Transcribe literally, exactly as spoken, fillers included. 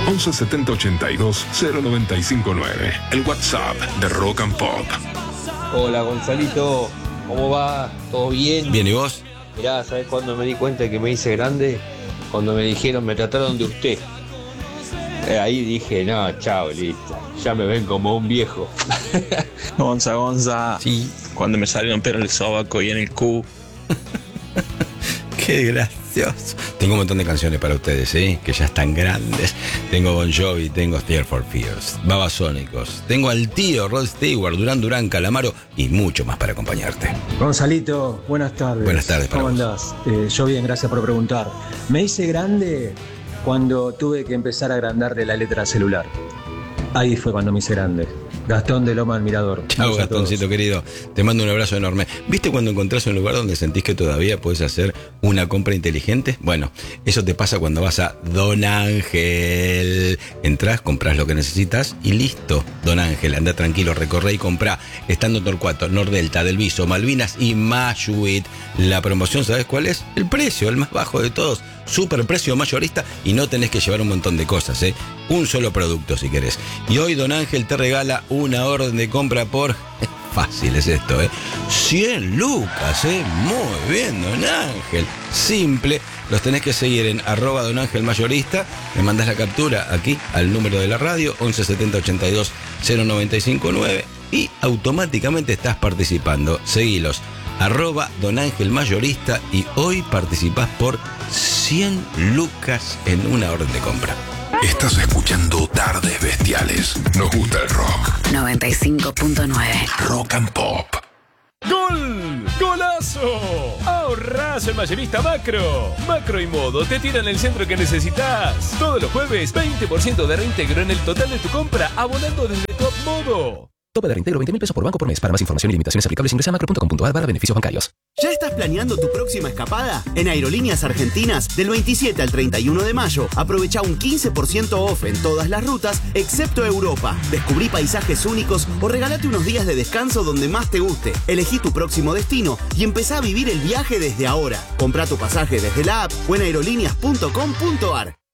once setenta ochenta y dos cero noventa y cinco nueve. El WhatsApp de Rock and Pop. Hola Gonzalito, ¿cómo va? ¿Todo bien? Bien, ¿y vos? Mirá, ¿sabés cuándo me di cuenta de que me hice grande? Cuando me dijeron, me trataron de usted. Eh, ahí dije, no, chao, listo. Ya me ven como un viejo. Gonza, Gonza. Sí. Cuando me salieron pero en el sobaco y en el Q. Qué gracioso. Tengo un montón de canciones para ustedes, ¿eh? Que ya están grandes. Tengo Bon Jovi, tengo Tears for Fears, Babasónicos, tengo al tío Rod Stewart, Durán Durán, Calamaro y mucho más para acompañarte. Gonzalito, buenas tardes. Buenas tardes para ¿Cómo vos. andás? Eh, yo bien, gracias por preguntar. Me hice grande cuando tuve que empezar a agrandarle la letra al celular. Ahí fue cuando me hice grande. Gastón de Loma del Mirador. Chao, Gastoncito querido. Te mando un abrazo enorme. ¿Viste cuando encontrás un lugar donde sentís que todavía podés hacer una compra inteligente? Bueno, eso te pasa cuando vas a Don Ángel. Entrás, comprás lo que necesitas y listo. Don Ángel, anda tranquilo, recorre y comprá. Estando Torcuato, Nordelta, Del Viso, Malvinas y Mashuit. La promoción, ¿sabes cuál es? El precio, el más bajo de todos. Super precio mayorista y no tenés que llevar un montón de cosas, ¿eh? Un solo producto si querés. Y hoy Don Ángel te regala una orden de compra por... Fácil es esto, ¿eh? cien lucas, ¿eh? Muy bien, Don Ángel. Simple. Los tenés que seguir en arroba Don Ángel Mayorista. Me mandás la captura aquí al número de la radio once setenta ochenta y dos cero noventa y cinco nueve y automáticamente estás participando. Seguilos. Arroba Don Ángel Mayorista y hoy participás por cien lucas en una orden de compra. Estás escuchando Tardes Bestiales. Nos gusta el rock. noventa y cinco punto nueve. Rock and Pop. ¡Gol! ¡Golazo! ¡Ahorrás en Mayorista Macro! Macro y Modo te tiran el centro que necesitas. Todos los jueves, veinte por ciento de reintegro en el total de tu compra, abonando desde Top Modo. Tope de reintegro veinte mil pesos por banco por mes. Para más información y limitaciones aplicables ingresa a macro punto com punto a r barra beneficios bancarios. ¿Ya estás planeando tu próxima escapada? En Aerolíneas Argentinas, del veintisiete al treinta y uno de mayo, aprovecha un quince por ciento off en todas las rutas, excepto Europa. Descubrí paisajes únicos o regalate unos días de descanso donde más te guste. Elegí tu próximo destino y empezá a vivir el viaje desde ahora. Comprá tu pasaje desde la app o en aerolíneas punto com punto a r.